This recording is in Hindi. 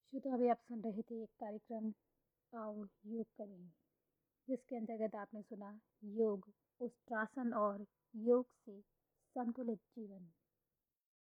तो अभी आप सुन रहे थे एक कार्यक्रम आओ योग करें, जिसके अंतर्गत आपने सुना योग, उष्ट्रासन और योग से संतुलित जीवन।